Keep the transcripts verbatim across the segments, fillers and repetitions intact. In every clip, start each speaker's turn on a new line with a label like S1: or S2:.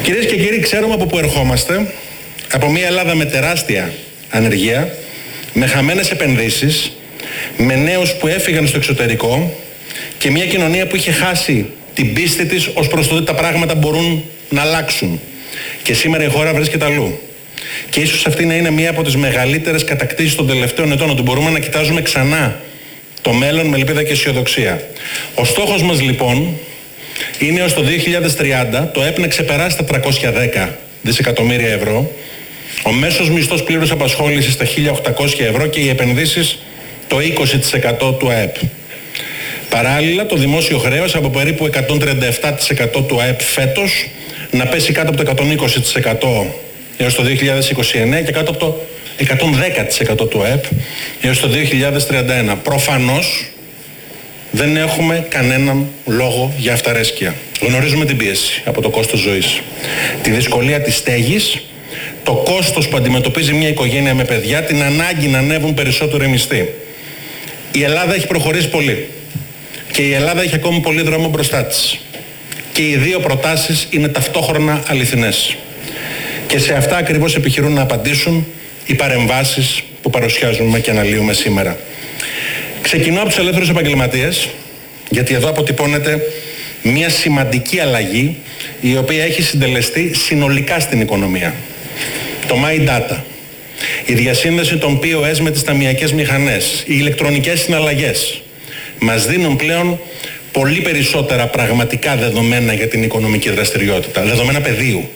S1: Κυρίες και κύριοι, ξέρουμε από πού ερχόμαστε. Από μια Ελλάδα με τεράστια ανεργία, με χαμένες επενδύσεις, με νέους που έφυγαν στο εξωτερικό και μια κοινωνία που είχε χάσει την πίστη της ως προς το ότι τα πράγματα μπορούν να αλλάξουν. Και σήμερα η χώρα βρίσκεται αλλού. Και ίσως αυτή να είναι μία από τις μεγαλύτερες κατακτήσεις των τελευταίων ετών, ότι μπορούμε να κοιτάζουμε ξανά το μέλλον με ελπίδα και αισιοδοξία. Ο στόχος μας λοιπόν είναι ως το δύο χιλιάδες τριάντα το ΕΠ να ξεπεράσει τα τριακόσια δέκα δισεκατομμύρια ευρώ, ο μέσος μισθός πλήρους απασχόλησης στα χίλια οκτακόσια ευρώ και οι επενδύσεις το είκοσι τοις εκατό του ΑΕΠ. Παράλληλα, το δημόσιο χρέος από περίπου εκατόν τριάντα επτά τοις εκατό του ΑΕΠ φέτος να πέσει κάτω από το εκατόν είκοσι τοις εκατό έως το δύο χιλιάδες είκοσι εννέα και κάτω από το εκατόν δέκα τοις εκατό του ΑΕΠ έως το δύο χιλιάδες τριάντα ένα. Προφανώς δεν έχουμε κανέναν λόγο για αυταρέσκεια. Γνωρίζουμε την πίεση από το κόστος ζωής, τη δυσκολία της στέγης, το κόστος που αντιμετωπίζει μια οικογένεια με παιδιά, την ανάγκη να ανέβουν περισσότερο οι μισθοί. Η Ελλάδα έχει προχωρήσει πολύ και η Ελλάδα έχει ακόμη πολύ δρόμο μπροστά της. Και οι δύο προτάσεις είναι ταυτόχρονα αληθινές. Και σε αυτά ακριβώς επιχειρούν να απαντήσουν οι παρεμβάσεις που παρουσιάζουμε και αναλύουμε σήμερα. Ξεκινώ από τους ελεύθερους επαγγελματίες, γιατί εδώ αποτυπώνεται μια σημαντική αλλαγή η οποία έχει συντελεστεί συνολικά στην οικονομία. Το My Data, η διασύνδεση των πι ο ες με τις ταμειακές μηχανές, οι ηλεκτρονικές συναλλαγές μας δίνουν πλέον πολύ περισσότερα πραγματικά δεδομένα για την οικονομική δραστηριότητα, δεδομένα πεδίου.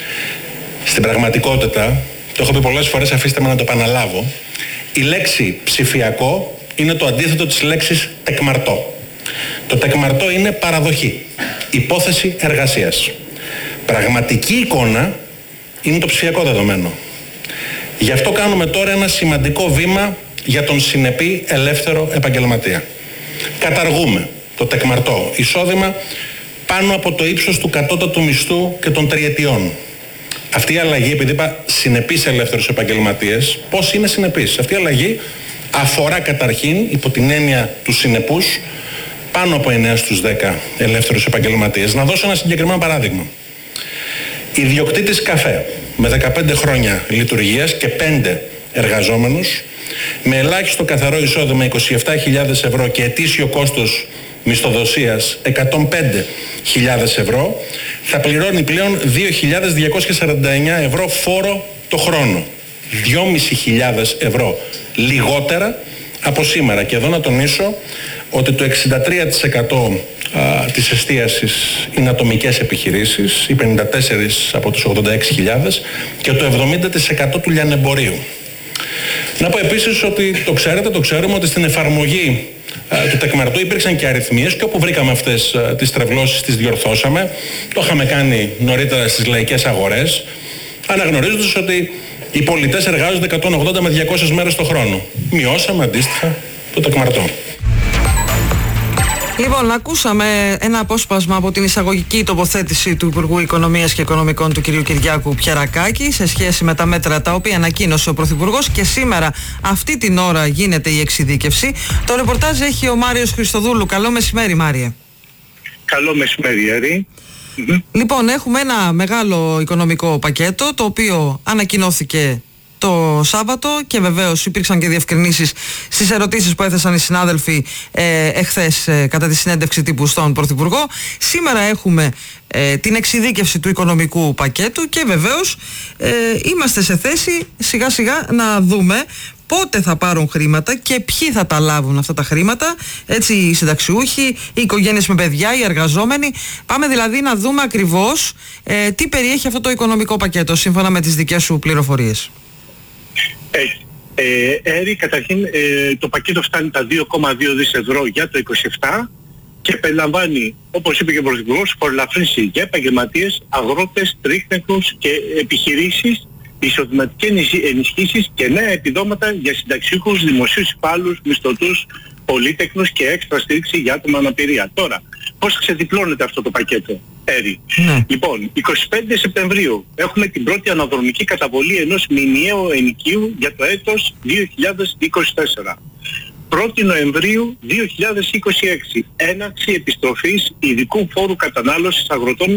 S1: Στην πραγματικότητα, το έχω πει πολλές φορές, αφήστε με να το επαναλάβω, η λέξη ψηφιακό είναι το αντίθετο της λέξης τεκμαρτό. Το τεκμαρτό είναι παραδοχή, υπόθεση εργασίας. Πραγματική εικόνα είναι το ψηφιακό δεδομένο. Γι' αυτό κάνουμε τώρα ένα σημαντικό βήμα για τον συνεπή ελεύθερο επαγγελματία. Καταργούμε το τεκμαρτό εισόδημα πάνω από το ύψος του κατώτατου μισθού και των τριετιών. Αυτή η αλλαγή, επειδή είπα συνεπείς ελεύθερους επαγγελματίες, πώς είναι συνεπείς? Αυτή η αλλαγή αφορά καταρχήν, υπό την έννοια του συνεπούς, πάνω από εννέα στους δέκα ελεύθερους επαγγελματίες. Να δώσω ένα συγκεκριμένο παράδειγμα. Ιδιοκτήτης καφέ με δεκαπέντε χρόνια λειτουργίας και πέντε εργαζόμενους, με ελάχιστο καθαρό εισόδημα είκοσι επτά χιλιάδες ευρώ και ετήσιο κόστος μισθοδοσίας εκατόν πέντε χιλιάδες ευρώ, θα πληρώνει πλέον δύο χιλιάδες διακόσια σαράντα εννέα ευρώ φόρο το χρόνο. δυόμισι χιλιάδες ευρώ λιγότερα από σήμερα. Και εδώ να τονίσω ότι το εξήντα τρία τοις εκατό α, της εστίασης είναι ατομικές επιχειρήσεις, οι πενήντα τέσσερα από τους ογδόντα έξι χιλιάδες και το εβδομήντα τοις εκατό του λιανεμπορίου. Να πω επίσης ότι το ξέρετε, το ξέρουμε ότι στην εφαρμογή α, του τεκμαρτού υπήρξαν και αριθμίες και όπου βρήκαμε αυτές α, τις τρευλώσεις τις διορθώσαμε. Το είχαμε κάνει νωρίτερα στις λαϊκές αγορές, αναγνωρίζοντας ότι οι πολιτές εργάζονται εκατόν ογδόντα με διακόσιες μέρες το χρόνο. Μειώσαμε αντίστοιχα το τεκμαρτό.
S2: Λοιπόν, ακούσαμε ένα απόσπασμα από την εισαγωγική τοποθέτηση του Υπουργού Οικονομίας και Οικονομικών του κ. Κυριάκου Πιερακάκη σε σχέση με τα μέτρα τα οποία ανακοίνωσε ο Πρωθυπουργός, και σήμερα αυτή την ώρα γίνεται η εξειδίκευση. Το ρεπορτάζ έχει ο Μάριος Χριστοδούλου. Καλό μεσημέρι, Μάριε.
S3: Καλό μεσημέρι, Έρη.
S2: Λοιπόν, έχουμε ένα μεγάλο οικονομικό πακέτο το οποίο ανακοινώθηκε το Σάββατο και βεβαίως υπήρξαν και διευκρινήσεις στις ερωτήσεις που έθεσαν οι συνάδελφοι ε, εχθές ε, κατά τη συνέντευξη τύπου στον Πρωθυπουργό. Σήμερα έχουμε ε, την εξειδίκευση του οικονομικού πακέτου και βεβαίως ε, είμαστε σε θέση σιγά σιγά να δούμε πότε θα πάρουν χρήματα και ποιοι θα τα λάβουν αυτά τα χρήματα, έτσι οι συνταξιούχοι, οι οικογένειες με παιδιά, οι εργαζόμενοι. Πάμε δηλαδή να δούμε ακριβώς ε, τι περιέχει αυτό το οικονομικό πακέτο σύμφωνα με τις δικές σου πληροφορίες.
S3: Έχει. Ε, Έρη, καταρχήν ε, το πακέτο φτάνει τα δύο κόμμα δύο δισεκατομμύρια ευρώ για το είκοσι επτά και περιλαμβάνει, όπως είπε και ο Πρωθυπουργός, φορολαφρύνση για επαγγελματίες, αγρότες, τρίχνεκνους και επιχειρήσεις, εισοδηματικές ενισχύσεις και νέα επιδόματα για συνταξιούχους, δημοσίους υπάλληλους, μισθωτούς, πολύτεκνους και έξτρα στήριξη για άτομα αναπηρία. Τώρα, πώς ξεδιπλώνεται αυτό το πακέτο, Έρη?
S2: Ναι.
S3: Λοιπόν, εικοστή πέμπτη Σεπτεμβρίου έχουμε την πρώτη αναδρομική καταβολή ενός μηνιαίου ενοικίου για το έτος δύο χιλιάδες είκοσι τέσσερα. πρώτη Νοεμβρίου δύο χιλιάδες είκοσι έξι, έναρξη επιστροφής ειδικού φόρου κατανάλωσης αγροτών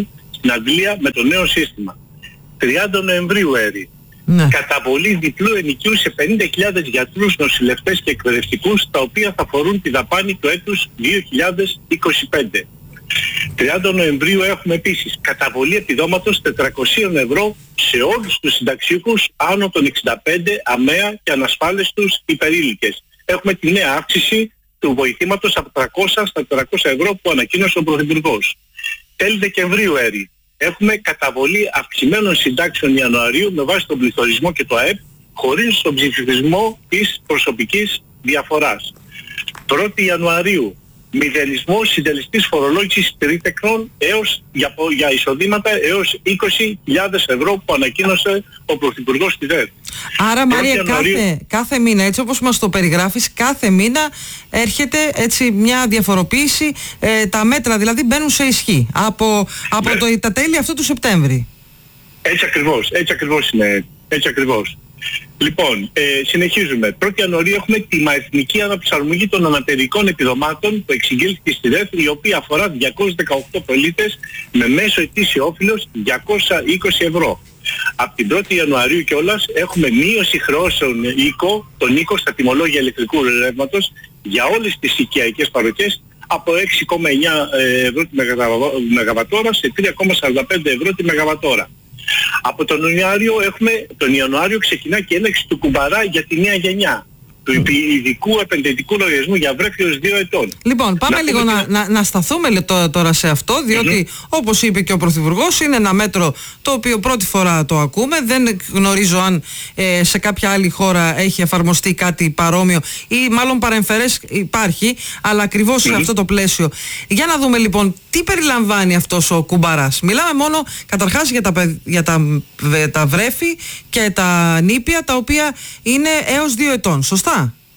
S3: στην Αγγλία με το νέο σύστημα. τριάντα Νοεμβρίου, Έρη.
S2: Ναι.
S3: Καταβολή διπλού ενοικίου σε πενήντα χιλιάδες γιατρούς, νοσηλευτές και εκπαιδευτικούς, τα οποία θα αφορούν τη δαπάνη του έτους δύο χιλιάδες είκοσι πέντε. τριάντα Νοεμβρίου έχουμε επίσης καταβολή επιδόματος τετρακόσια ευρώ σε όλους τους συνταξιούχους άνω των εξήντα πέντε, αμαία και ανασφάλιστους υπερήλικες. Έχουμε τη νέα αύξηση του βοηθήματος από τριακόσια στα τετρακόσια ευρώ που ανακοίνωσε ο Πρωθυπουργός. Τέλη Δεκεμβρίου, Έρη, έχουμε καταβολή αυξημένων συντάξεων Ιανουαρίου με βάση τον πληθωρισμό και το ΑΕΠ, χωρίς τον ψηφισμό της προσωπικής διαφοράς. πρώτη Ιανουαρίου, μηδενισμός συντελεστής φορολόγησης τρίτεκνων έως, για, για εισοδήματα έως είκοσι χιλιάδες ευρώ που ανακοίνωσε ο Πρωθυπουργός στη ΔΕΔ.
S2: Άρα, Μαρία, κάθε, κάθε μήνα, έτσι όπως μας το περιγράφεις, κάθε μήνα έρχεται έτσι μια διαφοροποίηση, ε, τα μέτρα δηλαδή μπαίνουν σε ισχύ από, από ναι. το, τα τέλη αυτού του Σεπτέμβρη.
S3: Έτσι ακριβώς, έτσι ακριβώς είναι, έτσι ακριβώς. Λοιπόν, ε, συνεχίζουμε. πρώτη Ιανουαρίου έχουμε τη μαεθνική αναπροσαρμογή των αναπηρικών επιδομάτων που εξηγήθηκε στη ΔΕΘ, η οποία αφορά διακόσιους δεκαοκτώ πολίτες με μέσο ετήσιο όφελος διακόσια είκοσι ευρώ. Από την πρώτη Ιανουαρίου κιόλας έχουμε μείωση χρεώσεων οίκο, τον οίκο στα τιμολόγια ηλεκτρικού ρεύματος για όλες τις οικιακές παροχές από έξι κόμμα εννιά ευρώ τη μεγαβατόρα σε τρία κόμμα σαράντα πέντε ευρώ τη μεγαβατόρα. Από τον Ιανουάριο έχουμε, τον Ιανουάριο ξεκινά και ένταξη του κουμπαρά για τη νέα γενιά, του ειδικού επενδυτικού λογαριασμού για βρέφη ως δύο ετών.
S2: Λοιπόν, πάμε να λίγο να, και... να, να σταθούμε τώρα σε αυτό, διότι mm-hmm. όπως είπε και ο Πρωθυπουργός, είναι ένα μέτρο το οποίο πρώτη φορά το ακούμε. Δεν γνωρίζω αν ε, σε κάποια άλλη χώρα έχει εφαρμοστεί κάτι παρόμοιο ή μάλλον παρεμφερές υπάρχει, αλλά ακριβώς mm-hmm. σε αυτό το πλαίσιο. Για να δούμε λοιπόν τι περιλαμβάνει αυτός ο κουμπαράς. Μιλάμε μόνο καταρχάς για τα, για τα, τα βρέφη και τα νήπια, τα οποία είναι έως δύο ετών, σωστά?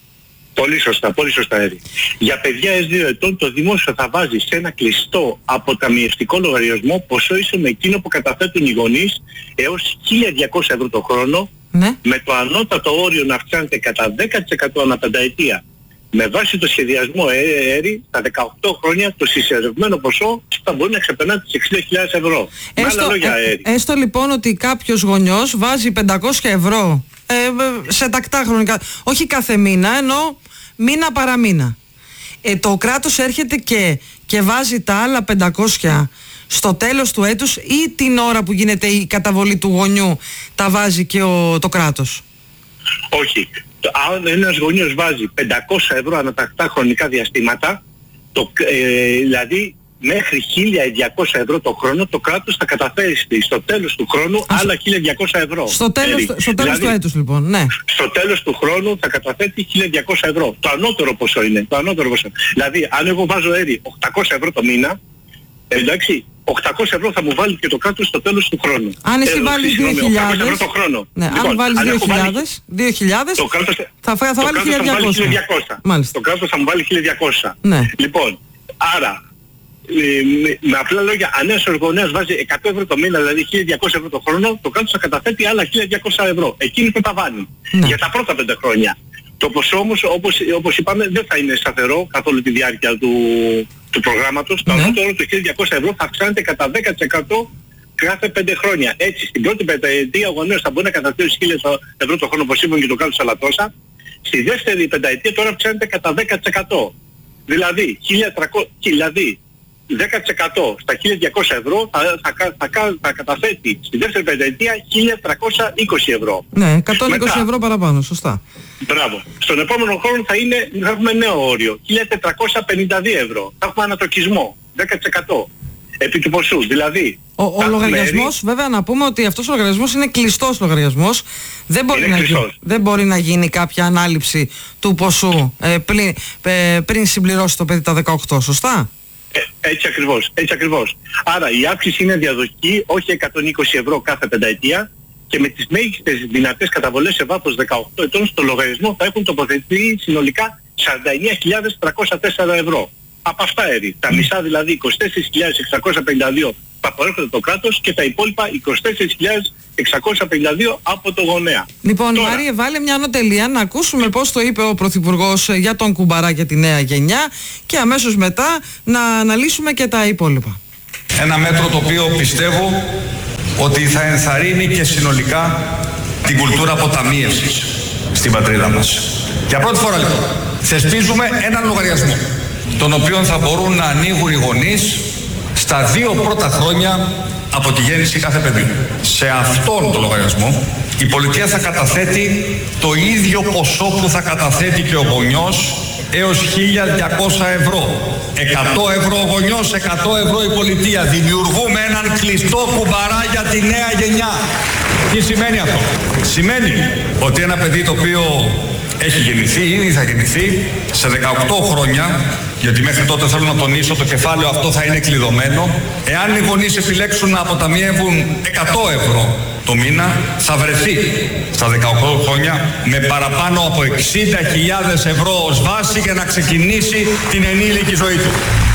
S3: Πολύ σωστά, πολύ σωστά, Έρη. Για παιδιά έως δύο ετών το δημόσιο θα βάζει σε ένα κλειστό αποταμιευτικό λογαριασμό ποσό ίσο με εκείνο που καταθέτουν οι γονείς έως χίλια διακόσια ευρώ το χρόνο, ναι. με το ανώτατο όριο να αυξάνεται κατά δέκα τοις εκατό ανά πενταετία. Με βάση το σχεδιασμό, Έρη, στα δεκαοκτώ χρόνια το συσσωρευμένο ποσό θα μπορεί να ξεπερνά τις εξήντα χιλιάδες ευρώ.
S2: Έστω, λόγια, ε, έστω λοιπόν ότι κάποιος γονιός βάζει πεντακόσια ευρώ ε, σε τακτά χρονικά, όχι κάθε μήνα, ενώ μήνα παραμήνα. Ε, το κράτος έρχεται και, και βάζει τα άλλα πεντακόσια στο τέλος του έτους ή την ώρα που γίνεται η καταβολή του γονιού τα βάζει και ο, το κράτος?
S3: Όχι. Αν ένας γονιός βάζει πεντακόσια ευρώ ανατακτά χρονικά διαστήματα, το, ε, δηλαδή μέχρι χίλια διακόσια ευρώ το χρόνο, το κράτος θα καταφέρει στο τέλος του χρόνου άλλα χίλια διακόσια ευρώ.
S2: Στο τέλος, στο τέλος δηλαδή, του έτους λοιπόν, ναι.
S3: Στο τέλος του χρόνου θα καταθέτει χίλια διακόσια ευρώ. Το ανώτερο ποσό είναι. Το ανώτερο ποσό. Δηλαδή αν εγώ βάζω, Έρη, οκτακόσια ευρώ το μήνα, εντάξει, οκτακόσια ευρώ θα μου βάλει και το κράτος στο τέλος του χρόνου.
S2: Αν εσύ βάλεις δύο χιλιάδες ευρώ
S3: το χρόνο.
S2: Ναι, λοιπόν, αν βάλεις δύο χιλιάδες, το κράτος θα, θα, θα βάλει χίλια διακόσια.
S3: Το κράτος θα μου βάλει χίλια διακόσια.
S2: Ναι.
S3: Λοιπόν, άρα με, με απλά λόγια, αν ένας γονέας βάζει εκατό ευρώ το μήνα, δηλαδή χίλια διακόσια ευρώ το χρόνο, το κράτος θα καταθέτει άλλα χίλια διακόσια ευρώ. Εκείνη που τα βάλει. Ναι. Για τα πρώτα πέντε χρόνια. Το ποσό όμως, όπως, όπως είπαμε, δεν θα είναι σταθερό καθ' όλη τη διάρκεια του, του προγράμματος. Το ανώτερο του χίλια διακόσια ευρώ θα αυξάνεται κατά δέκα τοις εκατό κάθε πέντε χρόνια. Έτσι, στην πρώτη πενταετία ο γονέος θα μπορεί να καταθέσει χίλια ευρώ το χρόνο, όπως είπαμε, και το κράτος αλλά τόσα. Στη δεύτερη πενταετία τώρα αυξάνεται κατά δέκα τοις εκατό. Δηλαδή, χίλια τριακόσια, δηλαδή δέκα τοις εκατό στα χίλια διακόσια ευρώ θα, θα, θα, θα, θα καταθέτει στη δεύτερη πενταετία χίλια τριακόσια είκοσι ευρώ.
S2: Ναι, εκατόν είκοσι Μετά, ευρώ παραπάνω, σωστά.
S3: Μπράβο. Στον επόμενο χρόνο θα, είναι, θα έχουμε νέο όριο, χίλια τετρακόσια πενήντα δύο ευρώ. Θα έχουμε ανατοκισμό, δέκα τοις εκατό επί του ποσού. Δηλαδή,
S2: ο, ο λογαριασμός, μέρη... βέβαια να πούμε ότι αυτός ο λογαριασμός είναι κλειστός λογαριασμός. Δεν μπορεί, να γίνει, δεν μπορεί να γίνει κάποια ανάληψη του ποσού ε, πλην, ε, πριν συμπληρώσει το παιδί τα δεκαοκτώ, σωστά?
S3: Ε, έτσι ακριβώς, έτσι ακριβώς. Άρα η αύξηση είναι διαδοχική, όχι εκατόν είκοσι ευρώ κάθε πενταετία, και με τις μέγιστες δυνατές καταβολές σε βάθος δεκαοκτώ ετών στο λογαριασμό θα έχουν τοποθετηθεί συνολικά σαράντα εννέα χιλιάδες τριακόσια τέσσερα ευρώ. Από αυτά, Έρη, τα μισά δηλαδή είκοσι τέσσερις χιλιάδες εξακόσια πενήντα δύο θα προέρχονται το κράτος και τα υπόλοιπα είκοσι τέσσερις χιλιάδες εξακόσια πενήντα δύο από το γονέα.
S2: Λοιπόν, Τώρα, Μάριε, βάλε μια ανωτελεία να ακούσουμε πώς το είπε ο Πρωθυπουργός για τον κουμπαρά και τη νέα γενιά και αμέσως μετά να αναλύσουμε και τα υπόλοιπα.
S4: Ένα μέτρο το οποίο πιστεύω ότι θα ενθαρρύνει και συνολικά την κουλτούρα αποταμίευσης στην πατρίδα μας. Για πρώτη φορά λοιπόν θεσπίζουμε έναν λογαριασμό, τον οποίο θα μπορούν να ανοίγουν οι γονείς στα δύο πρώτα χρόνια από τη γέννηση κάθε παιδιού. Σε αυτόν τον λογαριασμό η πολιτεία θα καταθέτει το ίδιο ποσό που θα καταθέτει και ο γονιός, έως χίλια διακόσια ευρώ. εκατό ευρώ ο γονιός, εκατό ευρώ η πολιτεία. Δημιουργούμε έναν κλειστό κουμπαρά για τη νέα γενιά. Τι σημαίνει αυτό? Σημαίνει ότι ένα παιδί το οποίο έχει γεννηθεί ή ήδη θα γεννηθεί σε δεκαοκτώ χρόνια, γιατί μέχρι τότε θέλω να τονίσω το κεφάλαιο αυτό θα είναι κλειδωμένο, εάν οι γονείς επιλέξουν να αποταμιεύουν εκατό ευρώ το μήνα, θα βρεθεί στα δεκαοκτώ χρόνια με παραπάνω από εξήντα χιλιάδες ευρώ ως βάση για να ξεκινήσει την ενήλικη ζωή του.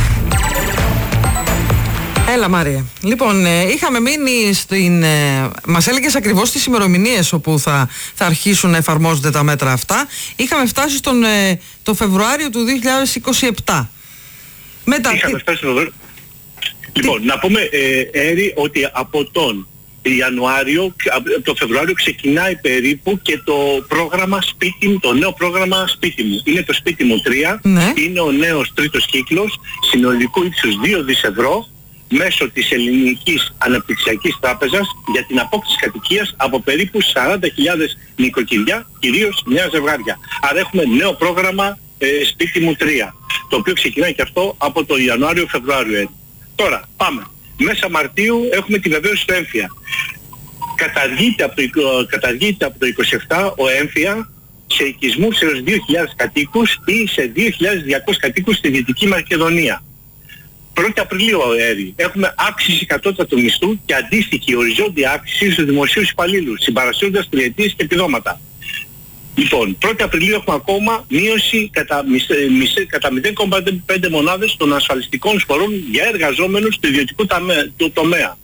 S2: Έλα Μάρια. Λοιπόν, ε, είχαμε μείνει στην... Ε, μας έλεγες ακριβώς τις ημερομηνίες όπου θα, θα αρχίσουν να εφαρμόζονται τα μέτρα αυτά. Είχαμε φτάσει στον, ε, το Φεβρουάριο του δύο χιλιάδες είκοσι επτά. Μετά...
S3: Είχαμε φτάσει στο... Τι... Λοιπόν, να πούμε, ε, Έρη, ότι από τον Ιανουάριο, το Φεβρουάριο ξεκινάει περίπου και το πρόγραμμα σπίτι μου, το νέο πρόγραμμα σπίτι μου. Είναι το σπίτι μου τρία,
S2: ναι.
S3: Είναι ο νέος τρίτος κύκλος, συνολικού ύψους δύο δισεκατομμύρια ευρώ, μέσω της Ελληνικής Αναπτυξιακής Τράπεζας για την απόκτηση κατοικίας από περίπου σαράντα χιλιάδες νοικοκυριά, κυρίως νέα ζευγάρια. Άρα έχουμε νέο πρόγραμμα ε, σπίτι μου τρία, το οποίο ξεκινάει και αυτό από το Ιανουάριο-Φεβρουάριο. Τώρα πάμε. Μέσα Μαρτίου έχουμε τη βεβαίωση του έμφυα. Καταργείται από το, καταργείται από το είκοσι επτά ο έμφυα σε οικισμούς έως δύο χιλιάδες κατοίκους ή σε δύο χιλιάδες διακόσιους κατοίκους στη Δυτική Μακεδονία. πρώτη Απριλίου, Έρη, έχουμε αύξηση κατώτατου μισθού και αντίστοιχη οριζόντια αύξηση στους δημοσίους υπαλλήλους, συμπαρασύροντας τριετίες και επιδόματα. Λοιπόν, πρώτη Απριλίου έχουμε ακόμα μείωση κατά, μισέ, κατά μηδέν κόμμα πέντε μονάδες των ασφαλιστικών εισφορών για εργαζόμενους του ιδιωτικού το, τομέα.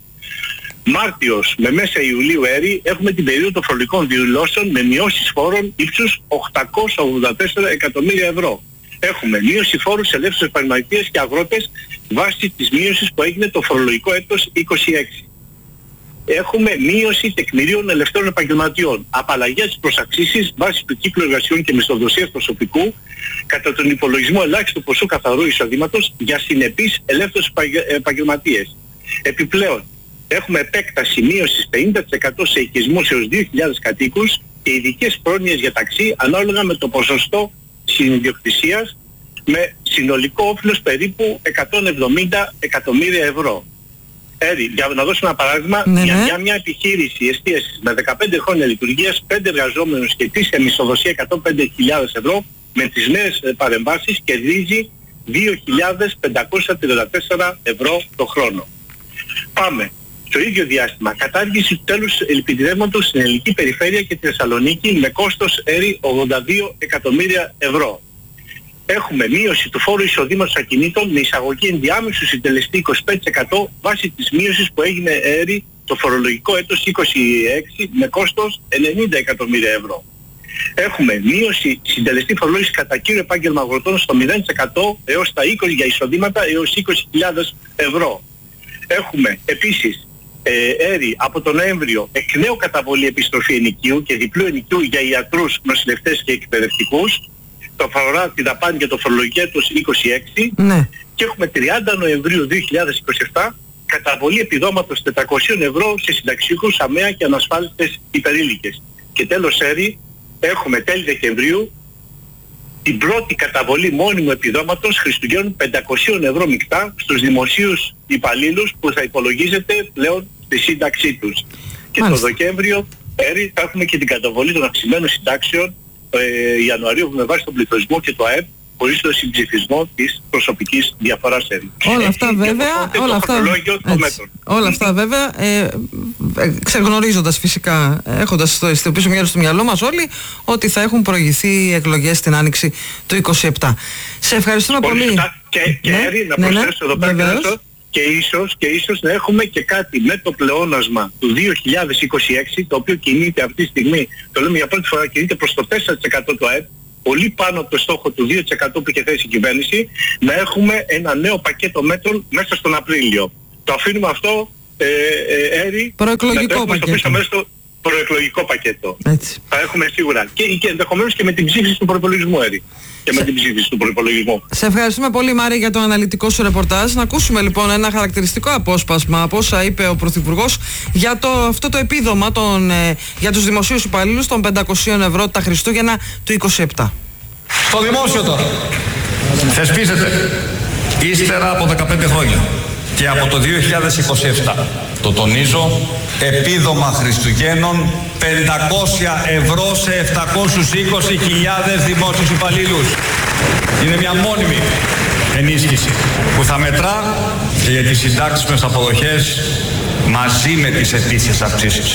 S3: Μάρτιος με μέσα Ιουλίου, Έρη, έχουμε την περίοδο των φορολογικών δηλώσεων με μειώσεις φόρων ύψους οκτακόσια ογδόντα τέσσερα εκατομμύρια ευρώ. Έχουμε μείωση φόρου σε ελεύθερους επαγγελματίες και αγρότες βάσει της μείωσης που έγινε το φορολογικό έτος είκοσι έξι. Έχουμε μείωση τεκμηρίων ελευθέρων επαγγελματιών, απαλλαγές της προσαξίσεις βάσει του κύκλου εργασιών και μισθοδοσίας προσωπικού κατά τον υπολογισμό ελάχιστου ποσού καθαρού εισοδήματος για συνεπείς ελεύθερους επαγγελματίες. Επιπλέον, έχουμε επέκταση μείωσης πενήντα τοις εκατό σε οικισμούς έως δύο χιλιάδες κατοίκους και ειδικές πρόνοιες για ταξί ανάλογα με το ποσοστό συνιδιοκτησίας με συνολικό όφελος περίπου εκατόν εβδομήντα εκατομμύρια ευρώ. Έρη, για να δώσω ένα παράδειγμα,
S2: ναι,
S3: για,
S2: ναι.
S3: για μια επιχείρηση εστίασης με δεκαπέντε χρόνια λειτουργίας, πέντε εργαζόμενους και ετήσια μισθοδοσία εκατόν πέντε χιλιάδες ευρώ, με τις νέες παρεμβάσεις κερδίζει δύο χιλιάδες πεντακόσια τριάντα τέσσερα ευρώ το χρόνο. Πάμε. Στο ίδιο διάστημα, κατάργηση του τέλους ελπιδρεύματος στην ελληνική περιφέρεια και τη Θεσσαλονίκη με κόστος, Έρη, ογδόντα δύο εκατομμύρια ευρώ. Έχουμε μείωση του φόρου εισοδήματος ακινήτων με εισαγωγή ενδιάμεσου συντελεστή είκοσι πέντε τοις εκατό βάσει της μείωσης που έγινε, Έρη, το φορολογικό έτος είκοσι έξι με κόστος ενενήντα εκατομμύρια ευρώ. Έχουμε μείωση συντελεστή φορολόγηση κατά κύριο επάγγελμα αγροτών στο μηδέν τοις εκατό έως τα είκοσι για εισοδήματα έως είκοσι χιλιάδες ευρώ. Έχουμε επίσης Ε, Έρη, από τον Νοέμβριο εκ νέου καταβολή επιστροφή ενοικίου και διπλού ενοικίου για ιατρούς, νοσηλευτές και εκπαιδευτικούς. Το αφορά τη δαπάνη για το φορολογικό έτος είκοσι έξι,
S2: ναι.
S3: Και έχουμε τριάντα Νοεμβρίου δύο χιλιάδες είκοσι επτά καταβολή επιδόματος τετρακόσια ευρώ σε συνταξιούχους, αμαία και ανασφάλιστες υπερήλικες. Και τέλος, Έρη, έχουμε τέλη Δεκεμβρίου την πρώτη καταβολή μόνιμου επιδόματος Χριστουγέννων πεντακόσια ευρώ μεικτά στους δημοσίους υπαλλήλους που θα υπολογίζεται πλέον στη σύνταξή τους. Και
S2: Μάλιστα.
S3: το Δεκέμβριο, Έρη, θα έχουμε και την καταβολή των αυξημένων συντάξεων ε, Ιανουαρίου με βάση τον πληθωρισμό και το ΑΕΠ χωρίς το συμψηφισμό της προσωπικής διαφοράς, Έρη.
S2: Όλα αυτά
S3: Έτσι,
S2: βέβαια, όλα αυτά,
S3: έτσι,
S2: όλα αυτά βέβαια ε, ε, ξεγνωρίζοντας φυσικά, έχοντας στο, στο πίσω μέρος του μυαλού μας όλοι ότι θα έχουν προηγηθεί εκλογές την άνοιξη του είκοσι επτά. Σε ευχαριστούμε πολύ. πολύ.
S3: Και, και
S2: ναι,
S3: Έρη, να
S2: ναι,
S3: προσθέσω
S2: ναι,
S3: εδώ πέρα
S2: βεβαίως.
S3: και ίσως, και ίσως να έχουμε και κάτι με το πλεόνασμα του δύο χιλιάδες είκοσι έξι, το οποίο κινείται αυτή τη στιγμή, το λέμε για πρώτη φορά, κινείται προς το τέσσερα τοις εκατό του ΑΕΠ, πολύ πάνω από το στόχο του δύο τοις εκατό που είχε θέσει η κυβέρνηση, να έχουμε ένα νέο πακέτο μέτρων μέσα στον Απρίλιο. το αφήνουμε αυτό, ε, ε, Έρη,
S2: προεκλογικό πακέτο.
S3: Στο προεκλογικό πακέτο.
S2: Έτσι.
S3: Θα έχουμε σίγουρα. Και, και ενδεχομένως και με την ψήφιση του προϋπολογισμού, Έρη. Και με την ψήφιση του προϋπολογισμού.
S2: Σε ευχαριστούμε πολύ, Μάρη, για το αναλυτικό σου ρεπορτάζ. Να ακούσουμε λοιπόν ένα χαρακτηριστικό απόσπασμα από όσα είπε ο Πρωθυπουργός για το, αυτό το επίδομα των, ε, για τους δημοσίους υπαλλήλους των πεντακόσια ευρώ τα Χριστούγεννα του είκοσι επτά.
S4: Στο δημόσιο τώρα θεσπίζεται ύστερα από δεκαπέντε χρόνια και από το δύο χιλιάδες είκοσι επτά, το τονίζω, επίδομα Χριστουγέννων πεντακόσια ευρώ σε επτακόσιες είκοσι χιλιάδες δημόσιους υπαλλήλους. Είναι μια μόνιμη ενίσχυση που θα μετρά και για τις συντάξεις με αποδοχές μαζί με τις ετήσιες αυξήσεις.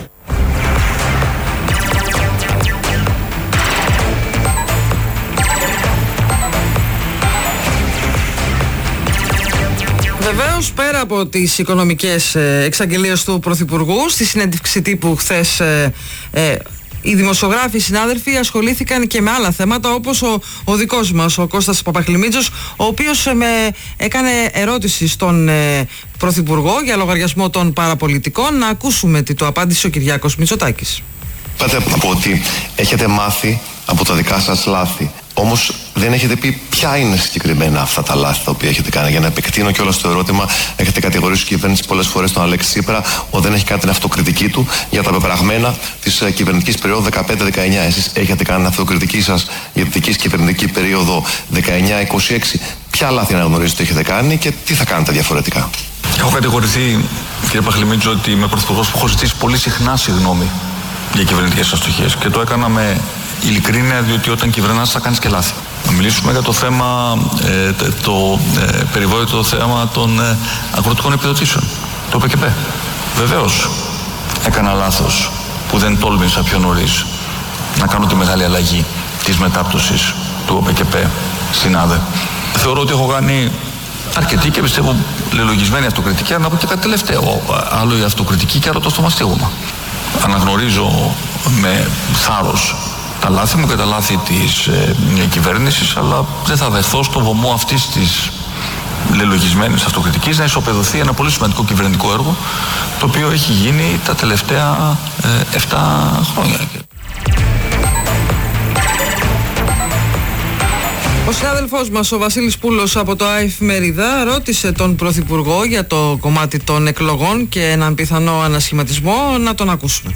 S2: Βεβαίως, πέρα από τις οικονομικές εξαγγελίες του Πρωθυπουργού, στη συνέντευξη τύπου χθες ε, ε, οι δημοσιογράφοι, οι συνάδελφοι ασχολήθηκαν και με άλλα θέματα, όπως ο, ο δικός μας, ο Κώστας Παπαχλημίτζος, ο οποίος ε, με, έκανε ερώτηση στον ε, Πρωθυπουργό για λογαριασμό των παραπολιτικών. Να ακούσουμε τι του απάντησε ο Κυριάκος Μητσοτάκης.
S5: Είπατε από ότι έχετε μάθει από τα δικά σας λάθη. Όμως δεν έχετε πει ποια είναι συγκεκριμένα αυτά τα λάθη τα οποία έχετε κάνει. Για να επεκτείνω κιόλας το ερώτημα, έχετε κατηγορήσει η κυβέρνηση πολλές φορές τον Αλέξη Τσίπρα ότι δεν έχει κάνει την αυτοκριτική του για τα πεπραγμένα της κυβερνητικής περίοδου δεκαπέντε δεκαεννιά. Εσείς έχετε κάνει την αυτοκριτική σας για τη δική κυβερνητική περίοδο δεκαεννιά είκοσι έξι. Ποια λάθη αναγνωρίζετε έχετε κάνει και τι θα κάνετε διαφορετικά?
S4: Έχω κατηγορηθεί, κύριε Παχλημίτζο, ότι είμαι πρωθυπουργός που έχω ζητήσει πολύ συχνά συγγνώμη για κυβερνητικές αστοχίες και το έκανα με ειλικρίνεια, διότι όταν κυβερνάς θα κάνεις και λάθη. Να μιλήσουμε για το θέμα, ε, το ε, περιβόητο θέμα των ε, αγροτικών επιδοτήσεων, το ΟΠΕΚΕΠ. Βεβαίως έκανα λάθος που δεν τόλμησα πιο νωρίς να κάνω τη μεγάλη αλλαγή της μετάπτωσης του ΟΠΕΚΕΠ στην ΑΔΕ. Θεωρώ ότι έχω κάνει αρκετή και πιστεύω λελογισμένη αυτοκριτική, αλλά να πω και κάτι τελευταίο. Άλλο η αυτοκριτική και άλλο το στομαστίγωμα. Αναγνωρίζω με θάρρος τα λάθη μου και τα λάθη της ε, κυβέρνησης, αλλά δεν θα δεχθώ στο βωμό αυτής της λελογισμένης αυτοκριτικής να ισοπεδωθεί ένα πολύ σημαντικό κυβερνητικό έργο, το οποίο έχει γίνει τα τελευταία ε, επτά χρόνια.
S2: Ο συνάδελφός μας, ο Βασίλης Πούλος από το Εφημερίδα, ρώτησε τον Πρωθυπουργό για το κομμάτι των εκλογών και έναν πιθανό ανασχηματισμό. Να τον ακούσουμε.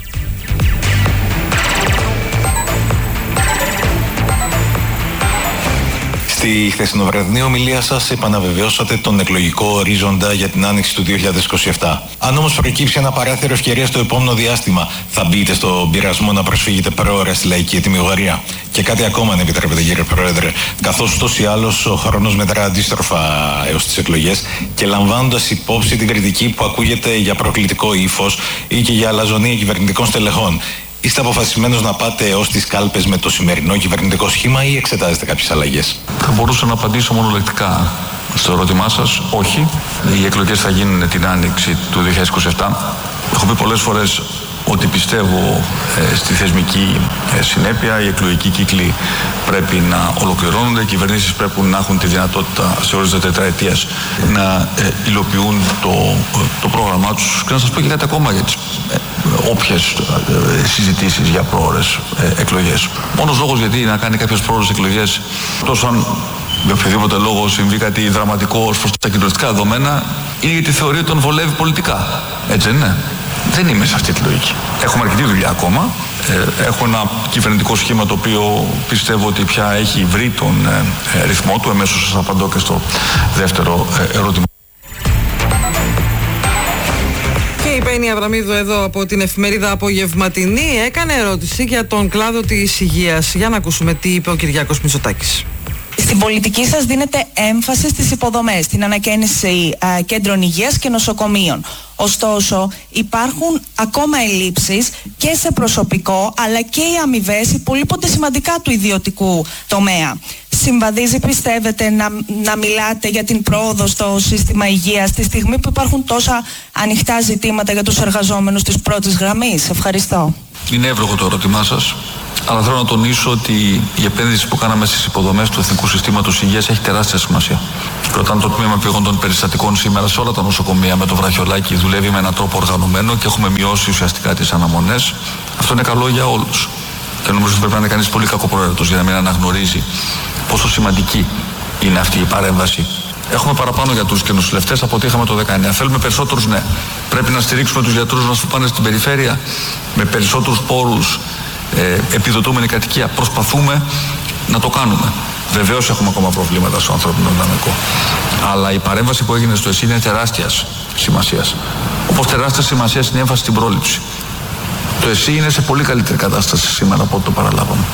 S6: Στη χθεσινοβραδινή ομιλία σας επαναβεβαιώσατε τον εκλογικό ορίζοντα για την άνοιξη του δύο χιλιάδες είκοσι επτά. Αν όμως προκύψει ένα παράθυρο ευκαιρία στο επόμενο διάστημα, θα μπείτε στον πειρασμό να προσφύγετε προώρα στη λαϊκή ετοιμιγωρία? Και κάτι ακόμα, αν επιτρέπετε, κύριε Πρόεδρε, καθώς ούτως ή άλλως ο χρόνος μετρά αντίστροφα έως τις εκλογές και λαμβάνοντας υπόψη την κριτική που ακούγεται για προκλητικό ύφος ή και για αλαζονία κυβερνητικών στελεχών, είστε αποφασισμένος να πάτε ως τις κάλπες με το σημερινό κυβερνητικό σχήμα ή εξετάζετε κάποιες αλλαγές?
S4: Θα μπορούσα να απαντήσω μονολεκτικά στο ερώτημά σας. Όχι. Οι εκλογές θα γίνουν την άνοιξη του δύο χιλιάδες είκοσι επτά. Έχω πει πολλές φορές ότι πιστεύω ε, στη θεσμική ε, συνέπεια. Οι εκλογικοί κύκλοι πρέπει να ολοκληρώνονται. Οι κυβερνήσεις πρέπει να έχουν τη δυνατότητα σε ορίζοντα τετραετίας να ε, υλοποιούν το, το πρόγραμμά τους. Και να σας πω και κάτι ακόμα για τις ε, όποιες ε, συζητήσεις για πρόορες ε, εκλογές. Μόνος λόγος γιατί να κάνει κάποιες πρόορες εκλογές, τόσο αν με οποιοδήποτε λόγο συμβεί κάτι δραματικό ως προς τα κοινωνιστικά δεδομένα, είναι γιατί θεωρεί ότι τον βολεύει πολιτικά. Έτσι δεν είναι? Δεν είμαι σε αυτή τη λογική. Έχουμε αρκετή δουλειά ακόμα. Ε, έχω ένα κυβερνητικό σχήμα το οποίο πιστεύω ότι πια έχει βρει τον ε, ρυθμό του. Εμέσως σας απαντώ και στο δεύτερο ε, ερώτημα.
S2: Και η Πέννη Αβραμίδου εδώ από την Εφημερίδα Απογευματινή έκανε ερώτηση για τον κλάδο της υγείας. Για να ακούσουμε τι είπε ο Κυριάκος Μητσοτάκης.
S7: Στην πολιτική σας δίνετε έμφαση στις υποδομές, στην ανακαίνιση α, κέντρων υγείας και νοσοκομείων. Ωστόσο, υπάρχουν ακόμα ελλείψεις και σε προσωπικό, αλλά και οι αμοιβές υπολείπονται σημαντικά του ιδιωτικού τομέα. Συμβαδίζει, πιστεύετε, να, να μιλάτε για την πρόοδο στο σύστημα υγείας τη στιγμή που υπάρχουν τόσα ανοιχτά ζητήματα για τους εργαζόμενους της πρώτης γραμμής? Ευχαριστώ.
S4: Είναι εύλογο το ερώτημά σας. Αλλά θέλω να τονίσω ότι η επένδυση που κάναμε στις υποδομές του Εθνικού Συστήματος Υγείας έχει τεράστια σημασία. Και όταν το τμήμα πηγόντων περιστατικών σήμερα σε όλα τα νοσοκομεία με το βραχιολάκι δουλεύει με έναν τρόπο οργανωμένο και έχουμε μειώσει ουσιαστικά τις αναμονές, αυτό είναι καλό για όλους. Και νομίζω ότι πρέπει να είναι κανείς πολύ κακοπροαίρετος για να μην αναγνωρίζει πόσο σημαντική είναι αυτή η παρέμβαση. Έχουμε παραπάνω γιατρούς και νοσηλευτές από ό,τι είχαμε το δεκαεννιά. Θέλουμε περισσότερους, ναι. Πρέπει να στηρίξουμε τους γιατρούς μας που πάνε στην περιφέρεια με περισσότερους πόρους, ε, επιδοτούμενη κατοικία. Προσπαθούμε να το κάνουμε. Βεβαίως έχουμε ακόμα προβλήματα στο ανθρώπινο δυναμικό. Αλλά η παρέμβαση που έγινε στο ΕΣΥ είναι τεράστιας σημασίας. Όπως τεράστιας σημασίας είναι η έμφαση στην πρόληψη. Το ΕΣΥ είναι σε πολύ καλύτερη κατάσταση σήμερα από ό,τι το παραλάβαμε.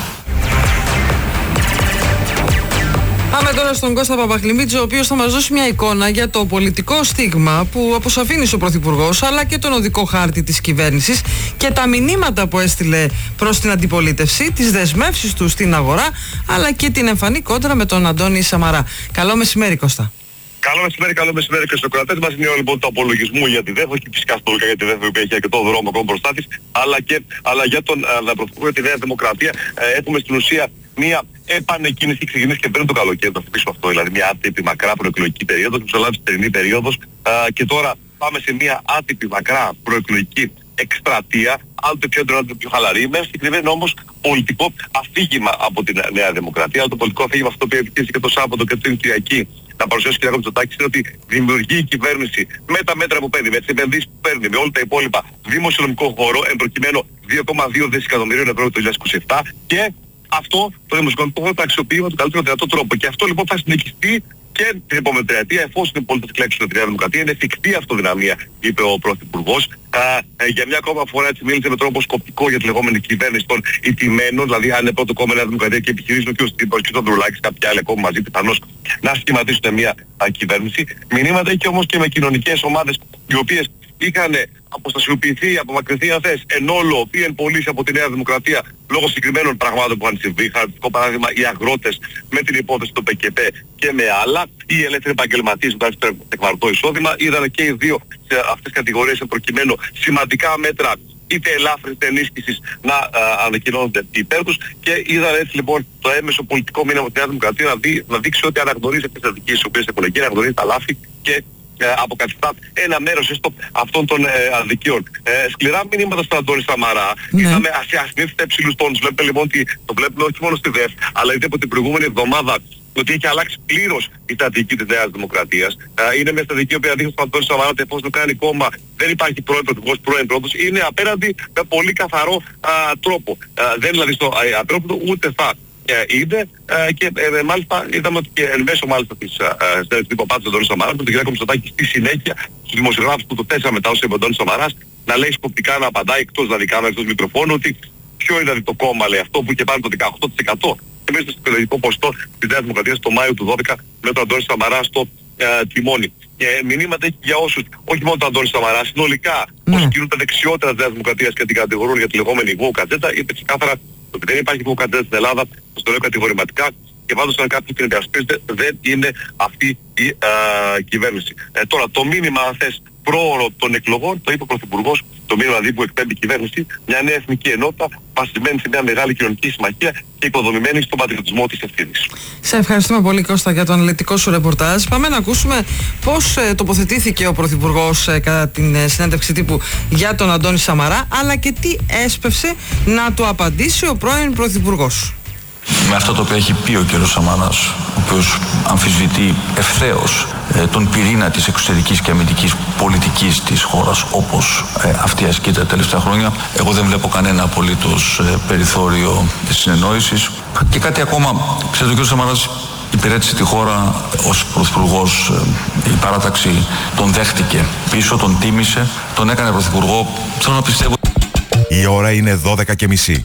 S2: Πάμε τώρα στον Κώστα Παπαχλημίτζη, ο οποίος θα μας δώσει μια εικόνα για το πολιτικό στίγμα που αποσαφήνισε ο Πρωθυπουργός, αλλά και τον οδικό χάρτη της κυβέρνησης και τα μηνύματα που έστειλε προς την αντιπολίτευση, τις δεσμεύσεις του στην αγορά, αλλά και την εμφανή κόντρα με τον Αντώνη Σαμαρά. Καλό μεσημέρι, Κώστα.
S8: Καλό μεσημέρι, καλό μεσημέρι και στους κρατές μας. Είναι λοιπόν το απολογισμό για τη ΔΕΦΟ και φυσικά στο για τη ΔΕΦΟ που έχει αρκετό δρόμο ακόμα μπροστά της, αλλά, και, αλλά για τον Πρωθυπουργό για τη Νέα Δημοκρατία ε, έχουμε στην ουσία μια επανεκκίνηση, ξεκινήσει και πριν το καλοκαίρι, το θυμίσω αυτό, δηλαδή μια άτυπη μακρά προεκλογική περίοδος, μεσολάβησε τερινή περίοδος ε, και τώρα πάμε σε μια άτυπη μακρά προεκλογική εκστρατεία, άλλο πιο έντονο, άλλο πιο χαλαρή, με συγκεκριμένο όμως πολιτικό αφήγημα από τη Νέα Δημοκρατία. Αλλά το πολιτικό αφήγημα αυτό που επιτύχει και το Σάββατο και την Κυριακή να παρουσιάσει ο κ. Μητσοτάκης είναι ότι δημιουργεί η κυβέρνηση με τα μέτρα που παίρνει, με τις επενδύσεις που παίρνει, με όλα τα υπόλοιπα δημοσιονομικό χώρο, εν προκειμένου δύο κόμμα δύο δισεκατομμυρίων ευρώ το δύο χιλιάδες είκοσι επτά και αυτό το δημοσιονομικό χώρο το αξιοποιεί με τον καλύτερο δυνατό τρόπο. Και αυτό λοιπόν θα συνεχιστεί και την επόμενη τριετία, εφόσον οι πολίτες εκλέξουν τη Νέα Δημοκρατία. Είναι εφικτή αυτοδυναμία, είπε ο Πρωθυπουργός. Ε, για μια ακόμα φορά έτσι μίλησε με τρόπο σκοπτικό για τη λεγόμενη κυβέρνηση των ηττημένων, δηλαδή αν είναι πρώτο κόμμα Νέα Δημοκρατία και επιχειρήσουν και ο Στύπος και ο Ανδρουλάκης, κάποια άλλα κόμμα μαζί πιθανώς να σχηματίσουν μια α, κυβέρνηση. Μηνύματα έχει όμως και με κοινωνικές ομάδες οι οποίες είχαν αποστασιοποιηθεί, απομακρυνθεί αν θες, εν όλο πήγαν πωλήσει από τη Νέα Δημοκρατία λόγω συγκεκριμένων πραγμάτων που είχαν συμβεί. Χαρακτηριστικό παράδειγμα οι αγρότες με την υπόθεση του ΠΚΠ και με άλλα, οι ελεύθεροι επαγγελματίες που ήταν εκβαρτό εισόδημα, είδαν και οι δύο σε αυτές τις κατηγορίες προκειμένου σημαντικά μέτρα είτε ελάφρυνση είτε ενίσχυσης να α, ανακοινώνονται υπέρ τους και είδαν έτσι λοιπόν το έμεσο πολιτικό μήνυμα από τη Νέα Δημοκρατία να, δει, να δείξει ότι αναγνωρίζει τις αδικίες τις οποίες έχουν εκεί, αναγνωρίζει τα λάθη και Ε, αποκαθιστά ένα μέρος έστω αυτών των ε, αδικίων. Ε, σκληρά μηνύματα στον Αντώνη Σαμαρά. Ναι. Είδαμε ασυνήθιστα υψηλούς τόνους. Βλέπετε λοιπόν ότι το βλέπουμε όχι μόνο στη ΔΕΦ, αλλά είτε από την προηγούμενη εβδομάδα ότι έχει αλλάξει πλήρως η στρατηγική της Νέας Δημοκρατίας. Ε, είναι μια στρατηγική που δείχνει στον Αντώνη Σαμαρά ότι εφόσον κάνει κόμμα δεν υπάρχει πρώην πρωθυπουργός, πρώην πρώτος. Είναι απέναντι με πολύ καθαρό α, τρόπο. Ε, δεν δηλαδή στο απέναντι ούτε θα. Είδε ε, και ε, μάλιστα είδαμε ότι και εν μέσω μάλιστα της συνέντευξης του Παπάτου του Αντώνη Σαμαρά, τον κ. Μητσοτάκη στη συνέχεια στους δημοσιογράφους που το θέσαμε μετά όσο είπε ο Αντώνης Σαμαράς να λέει σκοπτικά να απαντάει εκτός δηλαδή κάμερα, εκτός μικροφώνου ότι ποιο είναι δηλαδή το κόμμα, λέει, αυτό που είχε πάρει το δεκαοκτώ τοις εκατό εμείς στο εκλογικό ποστό της Νέας Δημοκρατίας το Μάιο του δώδεκα με τον Αντώνη Σαμαρά στο ε, τιμόνι. Και μηνύματα έχει για όσους, όχι μόνο τον Αντώνη Σαμαρά, συνολικά mm. όσοι κινούν τα δεξιότερα της Νέας Δημοκρατίας και την κατηγορούν για τη λεγόμενη woke agenda, είπε ξεκάθαρα ότι δεν υπάρχει woke agenda στην Ελλάδα, το λέω κατηγορηματικά και πάντως αν κάποιος την διασπίζεται δεν είναι αυτή η α, κυβέρνηση. Ε, τώρα το μήνυμα αν θες πρόωρο των εκλογών, το είπε ο Πρωθυπουργός, το μήνυμα δηλαδή που εκπέμπει η κυβέρνηση, μια νέα εθνική ενότητα βασισμένη σε μια μεγάλη κοινωνική συμμαχία και υποδομημένη στον πατριωτισμό της ευθύνης. Σε
S2: ευχαριστούμε πολύ, Κώστα, για το αναλυτικό σου ρεπορτάζ. Πάμε να ακούσουμε πώς ε, τοποθετήθηκε ο Πρωθυπουργός ε, κατά την ε, συνέντευξη τύπου για τον Αντώνη Σαμαρά, αλλά και τι έσπευσε να του απαντήσει ο πρώην Πρωθυπουργός.
S4: Με αυτό το οποίο έχει πει ο κ. Σαμαράς, ο οποίος αμφισβητεί ευθέως ε, τον πυρήνα της εξωτερικής και αμυντικής πολιτικής της χώρας όπως ε, αυτή ασκείται τα τελευταία χρόνια, εγώ δεν βλέπω κανένα απολύτως ε, περιθώριο συνεννόησης. Και κάτι ακόμα, ξέρετε, ο κ. Σαμαράς υπηρέτησε τη χώρα ως πρωθυπουργός, ε, η παράταξη τον δέχτηκε πίσω, τον τίμησε, τον έκανε πρωθυπουργό. Θέλω να πιστεύω.
S9: Η ώρα είναι δώδεκα και μισή.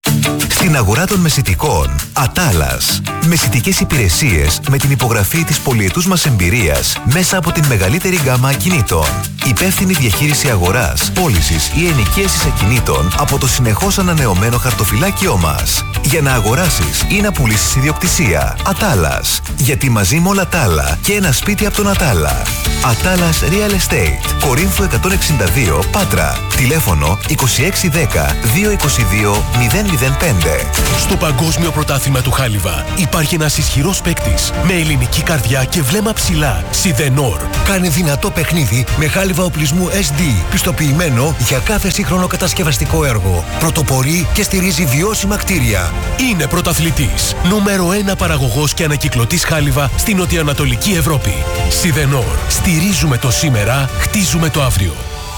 S9: Στην αγορά των μεσιτικών, Ατάλας. Μεσιτικές υπηρεσίες με την υπογραφή της πολυετούς μας εμπειρίας μέσα από την μεγαλύτερη γκάμα ακινήτων. Υπεύθυνη διαχείριση αγοράς, πώλησης ή ενοικίασης ακινήτων από το συνεχώς ανανεωμένο χαρτοφυλάκιό μας. Για να αγοράσεις ή να πουλήσεις ιδιοκτησία. Ατάλας. Γιατί μαζί με όλα τα άλλα και ένα σπίτι από τον Ατάλα. Ατάλας Real Estate. Κορίνθου εκατόν εξήντα δύο Πάτρα. Τηλέφωνο είκοσι έξι δέκα διακόσια είκοσι δύο μηδέν μηδέν πέντε.
S10: Στο Παγκόσμιο Πρωτάθλημα του Χάλιβα υπάρχει ένας ισχυρός παίκτης με ελληνική καρδιά και βλέμμα ψηλά. Σιδενόρ.
S11: Κάνει δυνατό παιχνίδι με χάλιβα οπλισμού ες ντι, πιστοποιημένο για κάθε σύγχρονο κατασκευαστικό έργο. Πρωτοπορεί και στηρίζει βιώσιμα κτίρια.
S10: Είναι πρωταθλητής. Νούμερο ένα παραγωγός και ανακυκλωτής χάλιβα στην νοτιοανατολική Ευρώπη. Σιδενόρ. Στηρίζουμε το σήμερα, χτίζουμε το αύριο.